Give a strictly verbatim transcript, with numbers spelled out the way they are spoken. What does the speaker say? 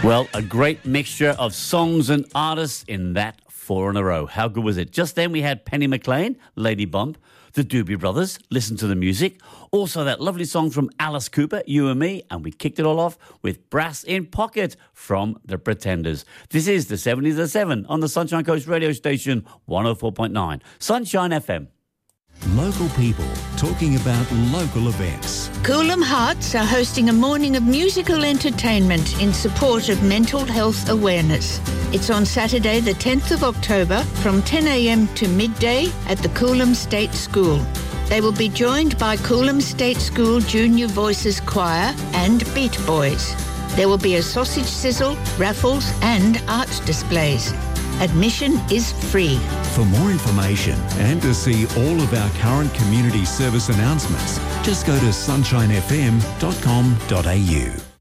Well, a great mixture of songs and artists in that four in a row. How good was it? Just then we had Penny McLean, Lady Bump, the Doobie Brothers, Listen to the Music. Also that lovely song from Alice Cooper, You and Me. And we kicked it all off with Brass in Pocket from The Pretenders. This is the seventies at seven on the Sunshine Coast radio station one oh four point nine. Sunshine F M. Local people talking about local events. Coolum Hearts are hosting a morning of musical entertainment in support of mental health awareness. It's on Saturday the tenth of October from ten a.m. to midday at the Coolum State School. They will be joined by Coolum State School Junior Voices Choir and Beat Boys. There will be a sausage sizzle, raffles and art displays. Admission is free. For more information and to see all of our current community service announcements, just go to sunshine f m dot com dot a u.